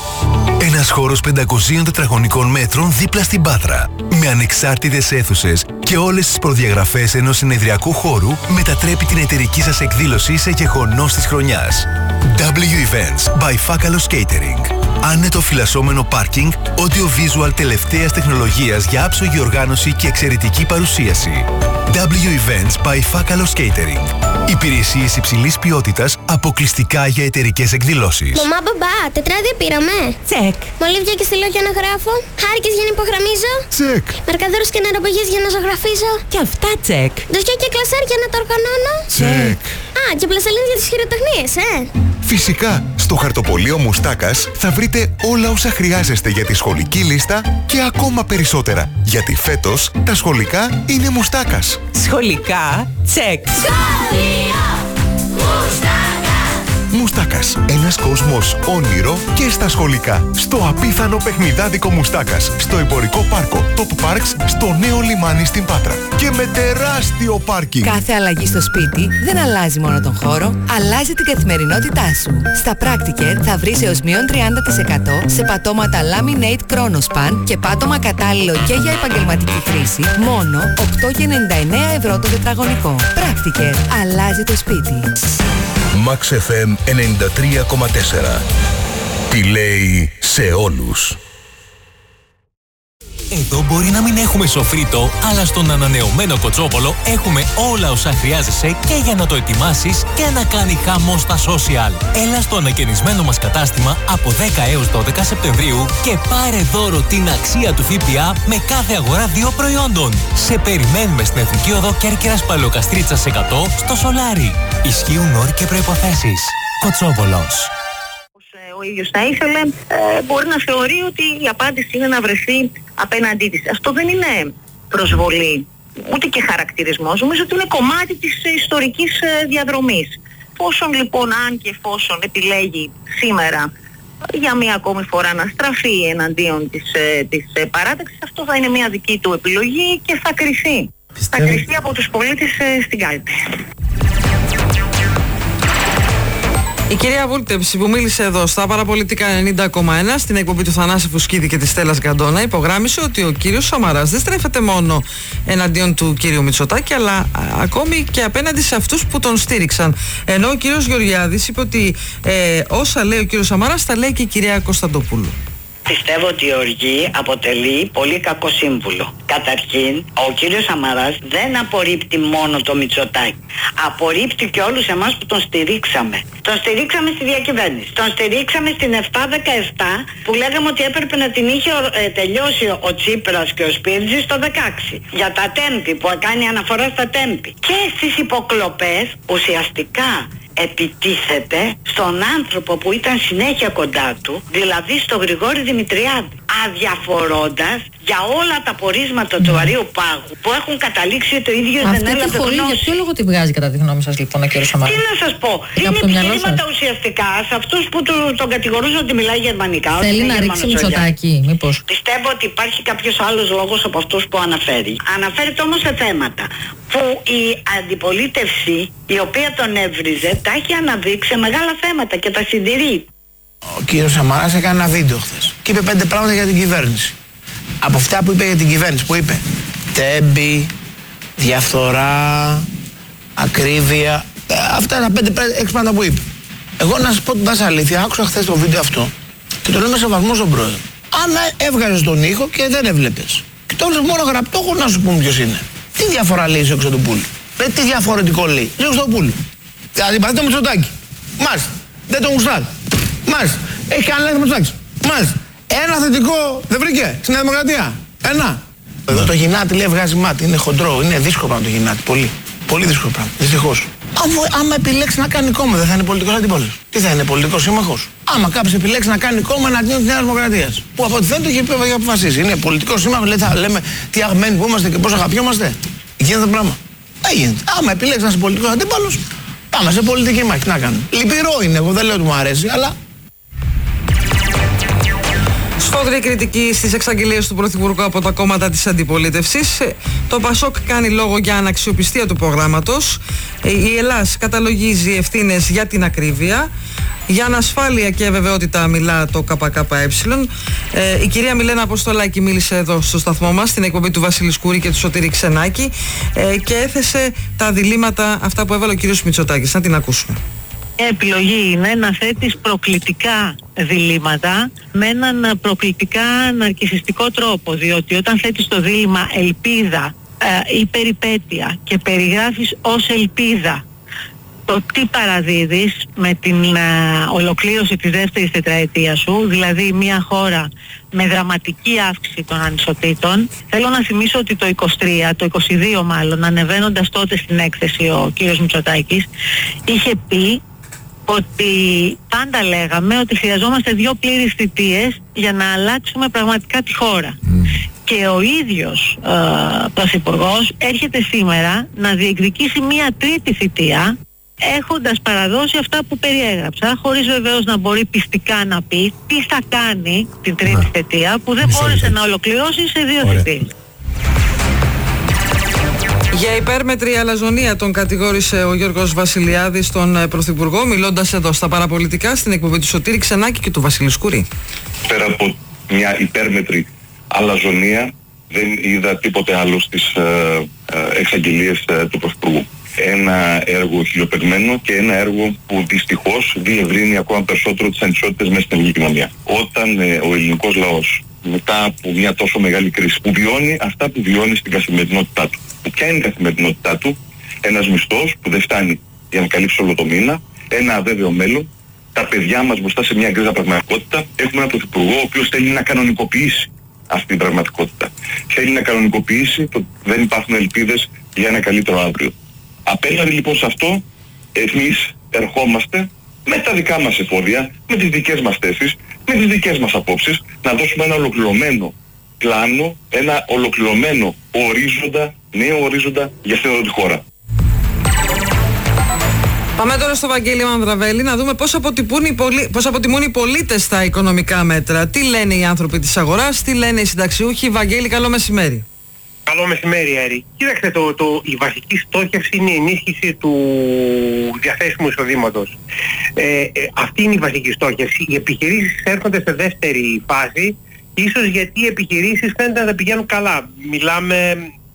S9: Ένας χώρος πεντακοσίων τετραγωνικών μέτρων δίπλα στην Πάτρα. Με ανεξάρτητες αίθουσες και όλες τις προδιαγραφές ενός συνεδριακού χώρου μετατρέπει την εταιρική σας εκδήλωση σε γεγονός της χρονιάς. ντάμπλιου Events by Fakalos Catering. Άνετο φυλασσόμενο πάρκινγκ, audio-visual τελευταίας τεχνολογίας για άψογη οργάνωση και εξαιρετική παρουσίαση. ντάμπλιου Events by Fakalos Catering. Υπηρεσίες υψηλής ποιότητας αποκλειστικά για εταιρικές εκδηλώσεις.
S12: Μαμά, μπαμπά, τετράδια πήραμε.
S13: Τσεκ.
S12: Μολύβια και στυλό για να γράφω. Χάρηκες για να υπογραμμίζω.
S11: Τσεκ.
S12: Μαρκαδόρους και νεροπαγίες για να ζωγραφίζω.
S13: Και αυτά τσεκ.
S12: Ντοσιά και κλασάρ για να τα οργανώνω.
S11: Τσεκ.
S12: Α, και πλαστελίνες για τις χειροτεχνίες, ε.
S9: Φυσικά, στο χαρτοπωλείο Μουστάκας θα βρείτε όλα όσα χρειάζεστε για τη σχολική λίστα και ακόμα περισσότερα. Γιατί φέτος τα σχολικά είναι Μουστάκας.
S13: Σχολικά τσεκ.
S12: Σχολείο Μουστάκα.
S9: Μουστάκας. Ένας κόσμος όνειρο και στα σχολικά. Στο απίθανο παιχνιδάδικο Μουστάκας. Στο εμπορικό πάρκο Top Parks στο νέο λιμάνι στην Πάτρα. Και με τεράστιο πάρκινγκ.
S13: Κάθε αλλαγή στο σπίτι δεν αλλάζει μόνο τον χώρο, αλλάζει την καθημερινότητά σου. Στα Practicare θα βρεις έως μείον τριάντα τοις εκατό σε πατώματα Laminate Chronospan και πάτωμα κατάλληλο και για επαγγελματική χρήση, μόνο οκτώ κόμμα ενενήντα εννέα ευρώ το τετραγωνικό. Practicare. Αλλάζει το σπίτι.
S10: Max εφ εμ ενενήντα τρία κόμμα τέσσερα. Τι λέει σε όλους.
S14: Εδώ μπορεί να μην έχουμε σοφρίτο, αλλά στον ανανεωμένο Κοτσόπολο έχουμε όλα όσα χρειάζεσαι και για να το ετοιμάσεις και να κάνει χαμό στα social. Έλα στο ανακαινισμένο μας κατάστημα από δέκα έως δώδεκα Σεπτεμβρίου και πάρε δώρο την αξία του ΦΠΑ με κάθε αγορά δύο προϊόντων. Σε περιμένουμε στην Εθνική Οδό Κέρκυρας Παλαιοκαστρίτσας εκατό στο Σολάρι. Ισχύουν όροι και προϋποθέσεις. Κοτσόπολος.
S15: Ο ίδιος θα ήθελε, ε, μπορεί να θεωρεί ότι η απάντηση είναι να βρεθεί απέναντί της. Αυτό δεν είναι προσβολή, ούτε και χαρακτηρισμός. Νομίζω ότι είναι κομμάτι της ιστορικής ε, διαδρομής. Πόσον λοιπόν, αν και εφόσον επιλέγει σήμερα για μία ακόμη φορά να στραφεί εναντίον της, ε, της ε, παράταξης, αυτό θα είναι μια δική του επιλογή και θα κριθεί. Πιστεύω... Θα κριθεί από τους πολίτες ε, στην κάλπη.
S2: Η κυρία Βούλτεψη που μίλησε εδώ στα Παραπολιτικά ενενήντα κόμμα ένα στην εκπομπή του Θανάση Φουσκίδη και της Στέλλας Γκαντόνα υπογράμμισε ότι ο κύριος Σαμαράς δεν στρέφεται μόνο εναντίον του κύριου Μητσοτάκη αλλά α, ακόμη και απέναντι σε αυτούς που τον στήριξαν. Ενώ ο κύριος Γεωργιάδης είπε ότι ε, όσα λέει ο κύριος Σαμαράς τα λέει και η κυρία Κωνσταντοπούλου.
S16: Πιστεύω ότι η οργή αποτελεί πολύ κακό σύμβουλο. Καταρχήν, ο κύριος Σαμαράς δεν απορρίπτει μόνο το Μητσοτάκη. Απορρίπτει και όλους εμάς που τον στηρίξαμε. Τον στηρίξαμε στη διακυβέρνηση. Τον στηρίξαμε στην επτά δεκαεπτά που λέγαμε ότι έπρεπε να την είχε ε, τελειώσει ο Τσίπρας και ο Σπίρτζης το δεκαέξι. Για τα τέμπη που κάνει αναφορά στα τέμπη. Και στις υποκλοπές ουσιαστικά επιτίθεται στον άνθρωπο που ήταν συνέχεια κοντά του, δηλαδή στο Γρηγόρη Δημητριάδη, αδιαφορώντας για όλα τα πορίσματα του Βαρύου Πάγου που έχουν καταλήξει το ίδιο δεν έλαβε γνώση.
S17: Για ποιο λόγο τη βγάζει κατά τη γνώμη σας λοιπόν ο κ. Σαμαράς?
S16: Τι να σας πω, είναι επιχειρήματα ουσιαστικά σε αυτούς που του, τον κατηγορούσαν ότι μιλάει γερμανικά.
S17: Θέλει να ρίξει Μητσοτάκη, μήπως?
S16: Πιστεύω ότι υπάρχει κάποιος άλλος λόγος από αυτούς που αναφέρει. Αναφέρεται όμως σε θέματα που η αντιπολίτευση η οποία τον έβριζε τα έχει αναδείξει σε μεγάλα θέματα και τα συντηρεί.
S18: Ο κύριος Σαμαράς έκανε ένα βίντεο χθες και είπε πέντε πράγματα για την κυβέρνηση. Από αυτά που είπε για την κυβέρνηση, που είπε τέμπη, διαφθορά, ακρίβεια, αυτά τα πέντε έξι πράγματα που είπε. Εγώ να σας πω την πάσα αλήθεια, άκουσα χθες το βίντεο αυτό και το λέω με σεβασμό στον πρόεδρο. Αν έβγαζες τον ήχο και δεν έβλεπες και τώρα μόνο γραπτό έχω να σου πούμε ποιος είναι. Τι διαφορά λέει σε Κωνσταντοπούλου? Τι διαφορετικό λέει σε Κωνσταντοπούλου? Δηλαδή πατάτε Μητσοτάκη. Μάλιστα. Δεν τον γουστάρει. Μάλιστα. Έχει κάνει λάθη Μητσοτάκης. Μάλιστα. Ένα θετικό δεν βρήκε στην Νέα Δημοκρατία. Ένα. Εδώ το γυνάτι λέει βγάζει μάτι. Είναι χοντρό. Είναι δύσκολο πράγμα το γυνάτι. Πολύ. Πολύ δύσκολο πράγμα. Δυστυχώς. Άμα επιλέξει να κάνει κόμμα, δεν θα είναι πολιτικός αντιπόλος. Τι θα είναι, πολιτικός σύμμαχος. Άμα κάποιος επιλέξει να κάνει κόμμα εναντίον της Νέας Δημοκρατίας. Που από ό,τι φαίνεται έχει αποφασίσει. Είναι πολιτικός σύμμαχος, λέει, θα λέμε τι αγμένοι που είμαστε και πώς αγαπιόμαστε. Γίνεται το πράγμα. Δεν γίνεται. Άμα επιλέξει να είσαι πολιτικός αντίπαλος, πάμε σε πολιτική μάχη. Τι να κάνουμε. Λυπηρό είναι, εγώ δεν λέω ότι μου αρέσει, αλλά.
S2: Σφόδρη κριτική στις εξαγγελίες του Πρωθυπουργού από τα κόμματα της αντιπολίτευσης. Το ΠΑΣΟΚ κάνει λόγο για αναξιοπιστία του προγράμματος. Η Ελλάς καταλογίζει ευθύνες για την ακρίβεια. Για ανασφάλεια και βεβαιότητα μιλά το ΚΚΕ. Ε, η κυρία Μιλένα Αποστολάκη μίλησε εδώ στο σταθμό μας, στην εκπομπή του Βασίλη Σκούρη και του Σωτήρη Ξενάκη, ε, και έθεσε τα διλήμματα αυτά που έβαλε ο κύριος Μητσοτάκης. Να την ακούσουμε.
S19: Η επιλογή είναι να θέτεις προκλητικά διλήμματα με έναν προκλητικά ναρκισσιστικό τρόπο, διότι όταν θέτεις το δίλημμα ελπίδα ε, ή περιπέτεια και περιγράφεις ως ελπίδα το τι παραδίδεις με την ε, ολοκλήρωση της δεύτερης τετραετίας σου, δηλαδή μια χώρα με δραματική αύξηση των ανισοτήτων. Θέλω να θυμίσω ότι το είκοσι τρία, το είκοσι δύο μάλλον, ανεβαίνοντας τότε στην έκθεση ο κύριος Μητσοτάκης, είχε πει ότι πάντα λέγαμε ότι χρειαζόμαστε δύο πλήρεις θητείες για να αλλάξουμε πραγματικά τη χώρα. Mm. Και ο ίδιος ε, πρωθυπουργός έρχεται σήμερα να διεκδικήσει μία τρίτη θητεία, έχοντας παραδώσει αυτά που περιέγραψα, χωρίς βεβαίως να μπορεί πιστικά να πει τι θα κάνει την τρίτη mm. θητεία που δεν μπόρεσε να ολοκληρώσει σε δύο θητείες.
S2: Για υπέρμετρη αλαζονία τον κατηγόρησε ο Γιώργος Βασιλιάδης τον Πρωθυπουργό, μιλώντας εδώ στα παραπολιτικά στην εκπομπή του Σωτήρη Ξενάκη και του Βασίλη Σκούρη.
S8: Πέρα από μια υπέρμετρη αλαζονία δεν είδα τίποτε άλλο στις ε, ε, εξαγγελίες ε, του Πρωθυπουργού. Ένα έργο χιλιοπεγμένο και ένα έργο που δυστυχώς διευρύνει ακόμα περισσότερο τις ανισότητες μέσα στην ελληνική κοινωνία. Όταν ε, ο ελληνικός λαός μετά από μια τόσο μεγάλη κρίση που βιώνει αυτά που βιώνει στην καθημερινότητά του. Ποια είναι η καθημερινότητά του? Ένας μισθός που δεν φτάνει για να καλύψει όλο το μήνα, ένα αβέβαιο μέλλον, τα παιδιά μας μπροστά σε μια γκρίζα πραγματικότητα. Έχουμε έναν Πρωθυπουργό ο οποίος θέλει να κανονικοποιήσει αυτή την πραγματικότητα. Θέλει να κανονικοποιήσει το ότι δεν υπάρχουν ελπίδες για ένα καλύτερο αύριο. Απέναντι λοιπόν σε αυτό, εμείς ερχόμαστε με τα δικά μας εφόδια, με τις δικές μας θέσεις, με τις δικές μας απόψεις, να δώσουμε ένα ολοκληρωμένο πλάνο, ένα ολοκληρωμένο ορίζοντα, νέο ορίζοντα για αυτή τη χώρα.
S2: Πάμε τώρα στο Βαγγέλη Μανδραβέλη να δούμε πώς αποτιμούν, οι πολί... πώς αποτιμούν οι πολίτες τα οικονομικά μέτρα. Τι λένε οι άνθρωποι της αγοράς, τι λένε οι συνταξιούχοι. Βαγγέλη, καλό μεσημέρι.
S20: Καλό μεσημέρι, Έρη. Κοίταξε, το, το, η βασική στόχευση είναι η ενίσχυση του διαθέσιμου εισοδήματος. Ε, ε, αυτή είναι η βασική στόχευση. Οι επιχειρήσεις έρχονται σε δεύτερη φάση, ίσως γιατί οι επιχειρήσεις φαίνεται να πηγαίνουν καλά. Μιλάμε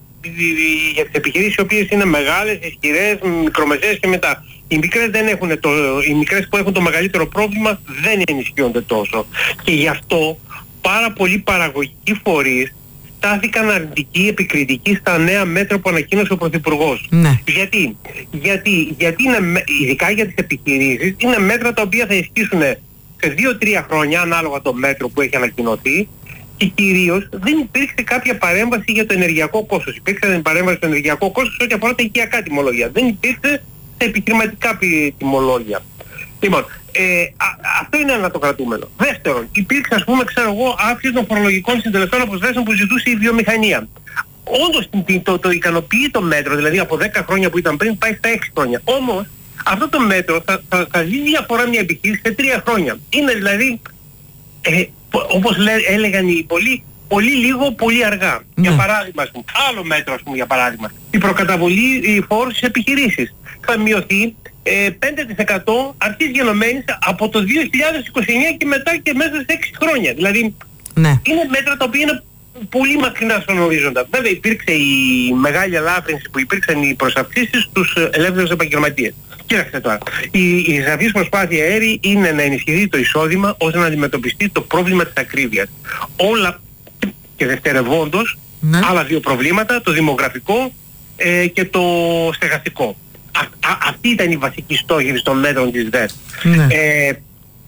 S20: για τις επιχειρήσεις οι οποίες είναι μεγάλες, ισχυρές, μικρομεσαίες και μετά. Οι μικρές, δεν έχουν το, οι μικρές που έχουν το μεγαλύτερο πρόβλημα δεν ενισχύονται τόσο. Και γι' αυτό πάρα πολλοί παραγωγικοί φορείς στάθηκαν αρνητικοί, επικριτικοί στα νέα μέτρα που ανακοίνωσε ο Πρωθυπουργός. Ναι. Γιατί? Γιατί, γιατί είναι, ειδικά για τις επιχειρήσεις, είναι μέτρα τα οποία θα ισχύσουν σε δύο τρία χρόνια ανάλογα το μέτρο που έχει ανακοινωθεί, και κυρίως δεν υπήρξε κάποια παρέμβαση για το ενεργειακό κόστος. Υπήρξε παρέμβαση στο ενεργειακό κόστος ό,τι αφορά τα οικιακά τιμολόγια. Δεν υπήρξε τα επιχειρηματικά τιμολόγια. Λοιπόν, ε, α, αυτό είναι ένα το κρατούμενο. Δεύτερον, υπήρξε, ας πούμε, ξέρω εγώ, αύξηση των φορολογικών συντελεστών αποστάσεων που ζητούσε η βιομηχανία. Όντως το, το, το ικανοποιεί το μέτρο, δηλαδή από δέκα χρόνια που ήταν πριν πάει στα έξι χρόνια. Όμως αυτό το μέτρο θα, θα, θα δει διαφορά μια επιχείρηση σε τρία χρόνια. Είναι δηλαδή, ε, όπως λέ, έλεγαν οι πολλοί, πολύ λίγο, πολύ αργά. Mm. Για παράδειγμα, ας πούμε, άλλο μέτρο, ας πούμε, για παράδειγμα, η προκαταβολή φόρου στις επιχειρήσεις θα μειωθεί ε, πέντε τοις εκατό αρχής γενομένης από το δύο χιλιάδες είκοσι εννιά και μετά και μέσα σε έξι χρόνια. Δηλαδή, ναι. Είναι μέτρα τα οποία είναι πολύ μακρινά στον ορίζοντα. Βέβαια υπήρξε η μεγάλη ελάφρυνση που υπήρξαν οι προσαυξήσεις στους ελεύθερους επαγγελματίες. Κοίταξτε τώρα, η, η σαφής προσπάθεια Έρη είναι να ενισχυθεί το εισόδημα ώστε να αντιμετωπιστεί το πρόβλημα της ακρίβειας. Όλα και δευτερευόντως, ναι. Άλλα δύο προβλήματα, το δημογραφικό ε, και το στεγαστικό. Α, α, αυτή ήταν η βασική στόχη των μέτρων της ΔΕ. Ναι. Ε,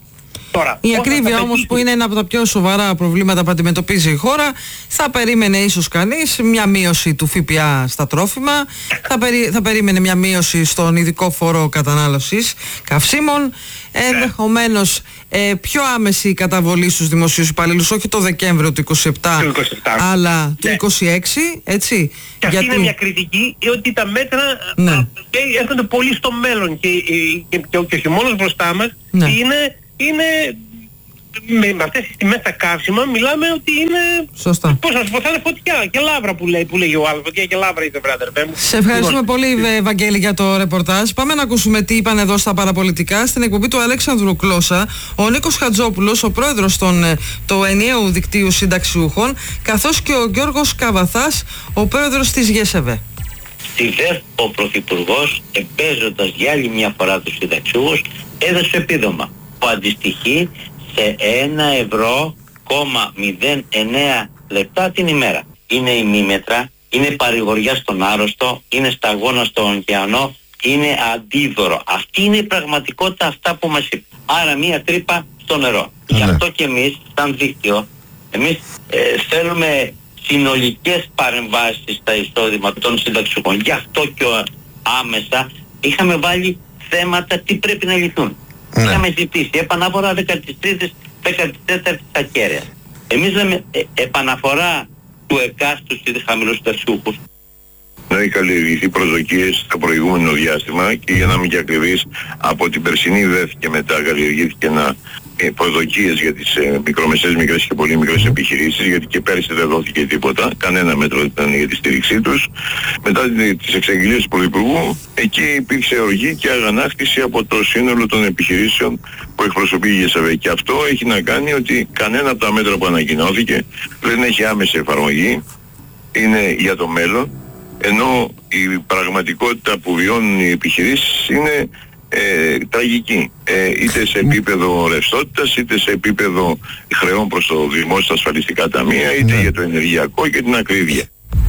S20: Τώρα,
S2: η ακρίβεια όμως που είναι ένα από τα πιο σοβαρά προβλήματα που αντιμετωπίζει η χώρα, θα περίμενε ίσως κανείς μια μείωση του ΦΠΑ στα τρόφιμα, θα, περί, θα περίμενε μια μείωση στον ειδικό φόρο κατανάλωσης καυσίμων, ενδεχομένως ε, πιο άμεση καταβολή στους δημοσίους υπαλλήλους, όχι το Δεκέμβριο του είκοσι επτά, αλλά ναι. του είκοσι έξι, έτσι.
S20: Και αυτή γιατί... είναι μια κριτική, ότι τα μέτρα ναι. α, έρχονται πολύ στο μέλλον και, και, και, και ο χειμώνας μπροστά μας ναι. είναι, είναι με, με αυτές τις τιμές τα καύσιμα μιλάμε ότι είναι,
S2: σωστά.
S20: Πώς να σου πω, θα είναι φωτιά και λάβρα που λέει, που λέει ο άλλος, φωτιά και λάβρα είσαι βράδερ.
S2: Σε ευχαριστούμε πολύ Βαγγέλη για το ρεπορτάζ. Πάμε να ακούσουμε τι είπαν εδώ στα παραπολιτικά στην εκπομπή του Αλέξανδρου Κλώσσα ο Νίκος Χατζόπουλος, ο πρόεδρος των, του ενιαίου δικτύου συνταξιούχων, καθώς και ο Γιώργος Καβαθάς, ο πρόεδρος της ΓΕΣΕΒΕ.
S21: Στη ΔΕΘ ο Πρωθυπουργός, εμπέζοντας για άλλη μια φορά τους συνταξιούχους, έδωσε επίδομα που αντιστοιχεί σε ένα ευρώ κόμμα μηδέν εννέα λεπτά την ημέρα. Είναι ημίμετρα, είναι παρηγοριά στον άρρωστο, είναι σταγόνα στον ωκεανό, είναι αντίδωρο. Αυτή είναι η πραγματικότητα, αυτά που μας είπε. Άρα μία τρύπα στο νερό. Mm-hmm. Γι' αυτό και εμείς, σαν δίκτυο, εμείς ε, θέλουμε συνολικές παρεμβάσεις στα εισόδημα των συνταξιούχων. Γι' αυτό και άμεσα είχαμε βάλει θέματα τι πρέπει να λυθούν. Ναι. Είχαμε ζητήσει επαναφορά δέκατη τρίτη, δέκατη τέταρτη ακέραια. Εμείς λέμε ε, επαναφορά του εκάστου στις χαμηλούς συνταξιούχους.
S8: Να έχει καλλιεργηθεί προσδοκίες στο προηγούμενο διάστημα και για να μην και ακριβείς, από την περσινή ΔΕΘ και μετά καλλιεργήθηκε ένα ε, προσδοκίες για τις ε, μικρομεσαίες, μικρές και πολύ μικρές επιχειρήσεις, γιατί και πέρσι δεν δόθηκε τίποτα, κανένα μέτρο δεν ήταν για τη στήριξή τους. Μετά τις εξαγγελίες του Πρωθυπουργού, εκεί υπήρξε οργή και αγανάκτηση από το σύνολο των επιχειρήσεων που εκπροσωπεί η ΓΕΣΕΒΕ. Και αυτό έχει να κάνει ότι κανένα από τα μέτρα που ανακοινώθηκε δεν έχει άμεση εφαρμογή, είναι για το μέλλον, ενώ η πραγματικότητα που βιώνουν οι επιχειρήσεις είναι ε, τραγική, ε, είτε σε επίπεδο ρευστότητας, είτε σε επίπεδο χρεών προς το δημόσιο ασφαλιστικά ταμεία, είτε yeah. για το ενεργειακό και την ακρίβεια.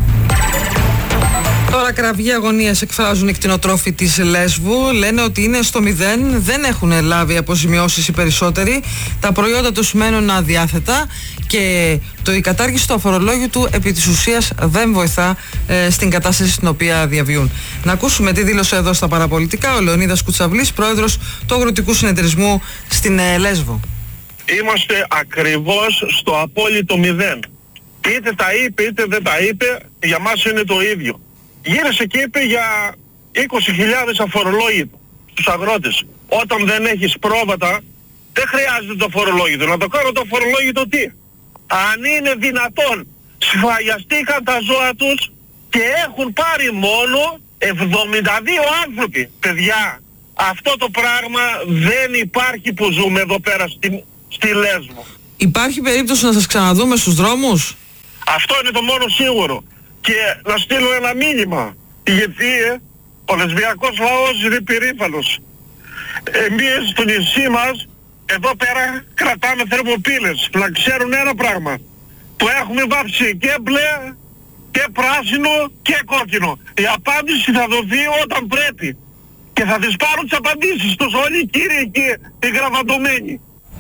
S2: Τώρα κραυγή αγωνίας εκφράζουν οι κτηνοτρόφοι της Λέσβου. Λένε ότι είναι στο μηδέν, δεν έχουν λάβει αποζημιώσεις οι περισσότεροι. Τα προϊόντα τους μένουν αδιάθετα και το, η κατάργηση του αφορολόγητου επί της ουσίας δεν βοηθά ε, στην κατάσταση στην οποία διαβιούν. Να ακούσουμε τι δήλωσε εδώ στα παραπολιτικά ο Λεωνίδας Κουτσαβλής, πρόεδρος του Αγροτικού Συνεταιρισμού στην ε, Λέσβο.
S3: Είμαστε ακριβώς στο απόλυτο μηδέν. Είτε τα είπε είτε δεν τα είπε, για μας είναι το ίδιο. Γύρισε και είπε για είκοσι χιλιάδες αφορολόγητο στους αγρότες. Όταν δεν έχεις πρόβατα, δεν χρειάζεται το αφορολόγητο. Να το κάνω το αφορολόγητο τι? Αν είναι δυνατόν, σφαγιαστήκαν τα ζώα τους και έχουν πάρει μόνο εβδομήντα δύο άνθρωποι. Παιδιά, αυτό το πράγμα δεν υπάρχει που ζούμε εδώ πέρα στη, στη Λέσβο.
S2: Υπάρχει περίπτωση να σας ξαναδούμε στους δρόμους?
S3: Αυτό είναι το μόνο σίγουρο. Και να στείλω ένα μήνυμα, γιατί ε, ο λεσβιακός λαός είναι περήφανος. Εμείς στο νησί μας, εδώ πέρα κρατάμε θερμοπύλες. Να ξέρουν ένα πράγμα, το έχουμε βάψει και μπλε, και πράσινο και κόκκινο. Η απάντηση θα δοθεί όταν πρέπει. Και θα τις πάρουν τις απαντήσεις τους όλοι οι κύριοι και οι γραβαντωμένοι.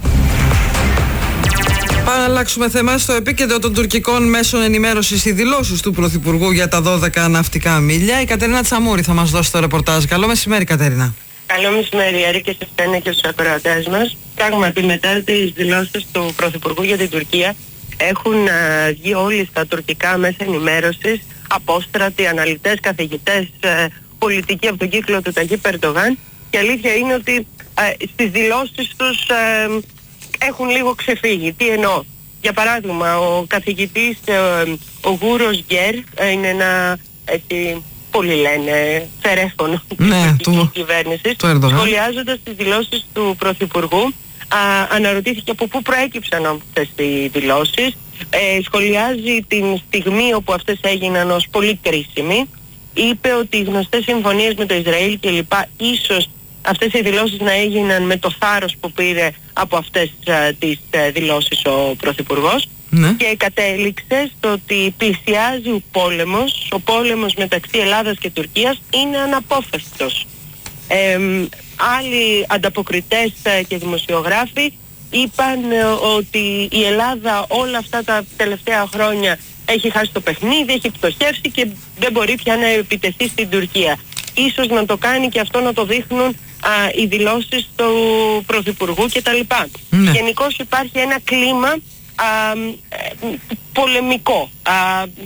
S2: Πάμε να αλλάξουμε θέμα. Στο επίκεντρο των τουρκικών μέσων ενημέρωσης οι δηλώσεις του Πρωθυπουργού για τα δώδεκα ναυτικά μίλια. Η Κατερίνα Τσαμούρη θα μας δώσει το ρεπορτάζ. Καλό μεσημέρι, Κατερίνα.
S22: Καλό μεσημέρι, Άρη, και σε εσένα και στους ακροατές μας. Πράγματι, μετά τις δηλώσεις του Πρωθυπουργού για την Τουρκία, έχουν uh, βγει όλοι στα τουρκικά μέσα ενημέρωσης, απόστρατοι, αναλυτές, καθηγητές, uh, πολιτικοί από τον κύκλο του Ταγί Ερντογάν. Και αλήθεια είναι ότι uh, στις δηλώσεις τους uh, έχουν λίγο ξεφύγει. Τι εννοώ? Για παράδειγμα, ο καθηγητής, uh, ο Γούρος Γκέρ, uh, είναι ένα έτσι, πολλοί λένε φερέφωνο
S2: ναι,
S22: της του, κυβέρνησης, σχολιάζοντας τις δηλώσεις του Πρωθυπουργού. Α, αναρωτήθηκε από πού προέκυψαν αυτές οι δηλώσεις, ε, σχολιάζει την στιγμή όπου αυτές έγιναν ως πολύ κρίσιμη, είπε ότι οι γνωστές συμφωνίες με το Ισραήλ και λοιπά, ίσως αυτές οι δηλώσεις να έγιναν με το θάρρος που πήρε από αυτές α, τις α, δηλώσεις ο Πρωθυπουργός. Ναι. Και κατέληξε στο ότι πλησιάζει ο πόλεμος, ο πόλεμος μεταξύ Ελλάδας και Τουρκίας είναι αναπόφευκτος. Ε, άλλοι ανταποκριτές και δημοσιογράφοι είπαν ε, ότι η Ελλάδα όλα αυτά τα τελευταία χρόνια έχει χάσει το παιχνίδι, έχει πτωχεύσει και δεν μπορεί πια να επιτεθεί στην Τουρκία. Ίσως να το κάνει και αυτό να το δείχνουν α, οι δηλώσεις του Πρωθυπουργού κτλ. Ναι. Γενικώς υπάρχει ένα κλίμα α, ε, πολεμικό. Α,